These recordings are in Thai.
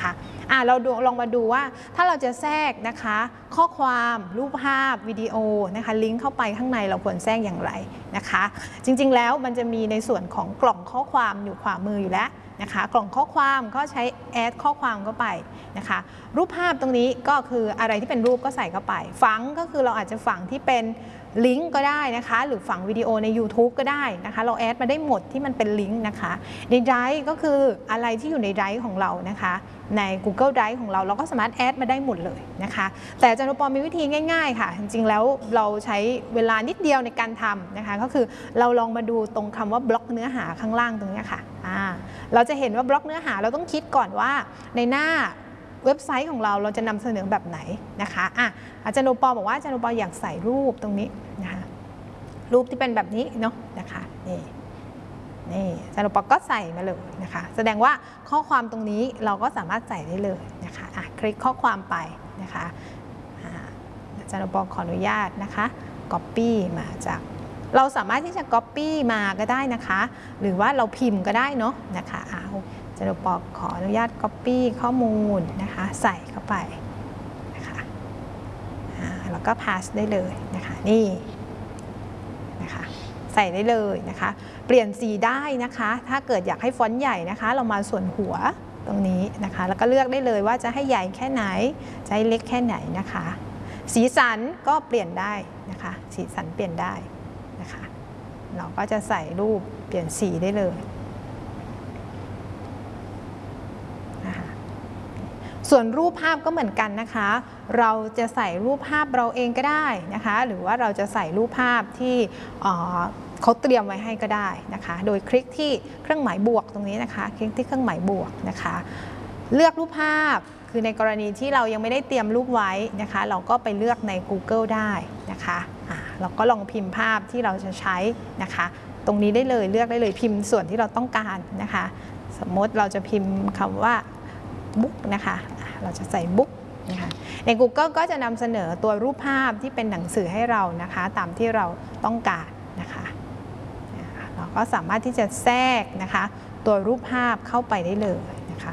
นะคะเราลองมาดูว่าถ้าเราจะแทรกนะคะข้อความรูปภาพวิดีโอนะคะลิงก์เข้าไปข้างในเราควรแทรกอย่างไรนะคะจริงๆแล้วมันจะมีในส่วนของกล่องข้อความอยู่ขวามืออยู่แล้วนะคะกล่องข้อความก็ใช้แอดข้อความเข้าไปนะคะรูปภาพตรงนี้ก็คืออะไรที่เป็นรูปก็ใส่เข้าไปฝังก็คือเราอาจจะฝังที่เป็นลิงก์ก็ได้นะคะหรือฝังวิดีโอใน YouTube ก็ได้นะคะเราแอดมาได้หมดที่มันเป็นลิงก์นะคะใน Drive ก็คืออะไรที่อยู่ใน Drive ของเรานะคะใน Google Drive ของเราก็สามารถแอดมาได้หมดเลยนะคะแต่อาจารย์ปอมีวิธีง่ายๆค่ะจริงๆแล้วเราใช้เวลานิดเดียวในการทำนะคะก็คือเราลองมาดูตรงคำว่าบล็อกเนื้อหาข้างล่างตรงนี้ค่ะเราจะเห็นว่าบล็อกเนื้อหาเราต้องคิดก่อนว่าในหน้าเว็บไซต์ของเราจะนำเสนอแบบไหนนะคะอาจารย์โอปอบอกว่าอาจารย์โอปออยากใส่รูปตรงนี้นะคะรูปที่เป็นแบบนี้เนาะนะคะนี่อาจารย์โอปอก็ใส่มาเลยนะคะแสดงว่าข้อความตรงนี้เราก็สามารถใส่ได้เลยนะคะคลิกข้อความไปนะคะอาจารย์โอปอขออนุญาตนะคะ Copy มาจากเราสามารถที่จะ Copy มาก็ได้นะคะหรือว่าเราพิมพ์ก็ได้เนาะนะคะอาจารย์โอปอขออนุญาต Copy ข้อมูลนะคะใส่เข้าไปนะคะแล้วก็ Pass ได้เลยนะคะนี่นะคะใส่ได้เลยนะคะเปลี่ยนสีได้นะคะถ้าเกิดอยากให้ฟอนต์ใหญ่นะคะเรามาส่วนหัวตรงนี้นะคะแล้วก็เลือกได้เลยว่าจะให้ใหญ่แค่ไหนจะให้เล็กแค่ไหนนะคะสีสันก็เปลี่ยนได้นะคะสีสันเปลี่ยนได้นะคะเราก็จะใส่รูปเปลี่ยนสีได้เลยส่วนรูปภาพก็เหมือนกันนะคะเราจะใส่รูปภาพเราเองก็ได้นะคะหรือว่าเราจะใส่รูปภาพที่เขาเตรียมไว้ให้ก็ได้นะคะโดยคลิกที่เครื่องหมายบวกตรงนี้นะคะคลิกที่เครื่องหมายบวกนะคะเลือกรูปภาพคือในกรณีที่เรายังไม่ได้เตรียมรูปไว้นะคะเราก็ไปเลือกใน Google ได้นะคะเราก็ลองพิมพ์ภาพที่เราจะใช้นะคะตรงนี้ได้เลยเลือกได้เลยพิมพ์ส่วนที่เราต้องการนะคะสมมติเราจะพิมพ์คำว่าบุ๊กนะคะเราจะใส่บุ๊กนะคะใน Google ก็จะนำเสนอตัวรูปภาพที่เป็นหนังสือให้เรานะคะตามที่เราต้องการนะคะเราก็สามารถที่จะแทรกนะคะตัวรูปภาพเข้าไปได้เลยนะคะ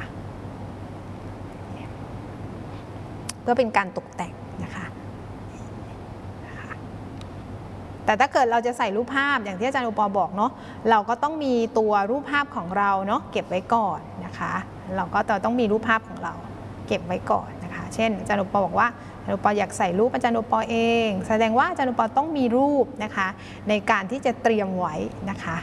ก็เป็นการตกแต่งนะคะแต่ถ้าเกิดเราจะใส่รูปภาพอย่างที่อาจารย์อุปอบอกเนาะเราก็ต้องมีตัวรูปภาพของเราเนาะเก็บไว้ก่อนนะคะเราก็ต้องมีรูปภาพของเราเก็บไว้ก่อนนะคะเช่นอาจารย์อุปอบอกว่าอาจารย์อุปออยากใส่รูปอาจารย์อุปอเองแสดงว่าอาจารย์อุปอต้องมีรูปนะคะในการที่จะเตรียมไว้นะคะ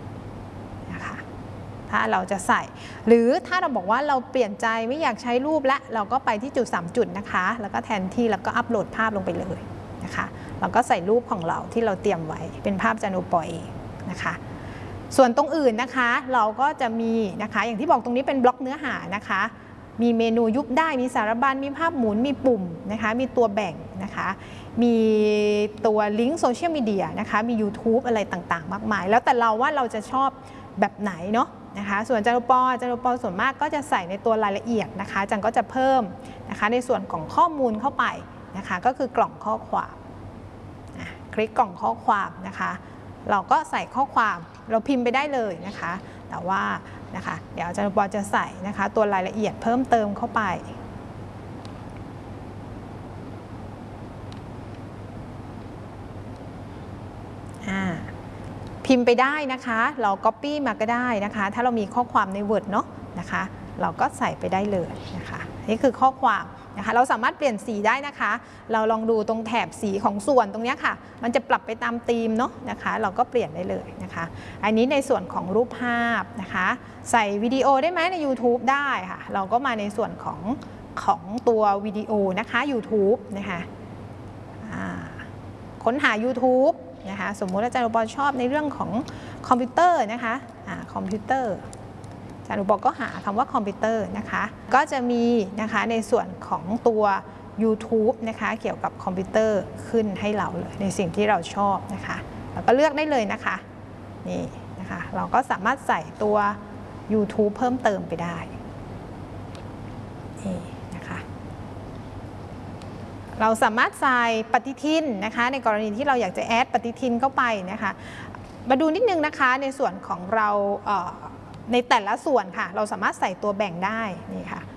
ถ้าเราจะใส่หรือถ้าเราบอกว่าเราเปลี่ยนใจไม่อยากใช้รูปและเราก็ไปที่จุด3จุดนะคะแล้วก็แทนที่แล้วก็อัปโหลดภาพลงไปเลยนะคะเราก็ใส่รูปของเราที่เราเตรียมไว้เป็นภาพอาจารย์อุปอเองนะคะส่วนตรงอื่นนะคะเราก็จะมีนะคะอย่างที่บอกตรงนี้เป็นบล็อกเนื้อหานะคะมีเมนูยุบได้มีสารบัญมีภาพหมุนมีปุ่มนะคะมีตัวแบ่งนะคะมีตัวลิงก์โซเชียลมีเดียนะคะมี YouTube อะไรต่างๆมากมายแล้วแต่เราว่าเราจะชอบแบบไหนเนาะนะคะส่วนอาจารย์อุปอส่วนมากก็จะใส่ในตัวรายละเอียดนะคะอาจารย์ก็จะเพิ่มนะคะในส่วนของข้อมูลเข้าไปนะคะก็คือกล่องข้อความคลิกกล่องข้อความนะคะเราก็ใส่ข้อความเราพิมพ์ไปได้เลยนะคะแต่ว่านะคะเดี๋ยวอาจารย์อุปอจะใส่นะคะตัวรายละเอียดเพิ่มเติมเข้าไปพิมพ์ไปได้นะคะเรา Copy มาก็ได้นะคะถ้าเรามีข้อความใน Word เนาะนะคะเราก็ใส่ไปได้เลยนะคะนี่คือข้อความนะคะเราสามารถเปลี่ยนสีได้นะคะเราลองดูตรงแถบสีของส่วนตรงนี้ค่ะมันจะปรับไปตามธีมเนาะนะคะเราก็เปลี่ยนได้เลยนะคะอันนี้ในส่วนของรูปภาพนะคะใส่วิดีโอได้ไหมใน YouTube ได้ค่ะเราก็มาในส่วนของตัววิดีโอนะคะ YouTube นะคะค้นหา YouTubeนะคะสมมติอาจารย์อุปอชอบในเรื่องของคอมพิวเตอร์นะคะคอมพิวเตอร์อาจารย์อุปอก็หาคำว่าคอมพิวเตอร์นะคะก็จะมีนะคะในส่วนของตัว YouTube นะคะเกี่ยวกับคอมพิวเตอร์ขึ้นให้เราเลยในสิ่งที่เราชอบนะคะเราก็เลือกได้เลยนะคะนี่นะคะเราก็สามารถใส่ตัว YouTube เพิ่มเติมไปได้นี่นะคะเราสามารถใส่ปฏิทินนะคะในกรณีที่เราอยากจะแอดปฏิทินเข้าไปนะคะมาดูนิดนึงนะคะในส่วนของเราในแต่ละส่วนค่ะเราสามารถใส่ตัวแบ่งได้นี่ค่ะ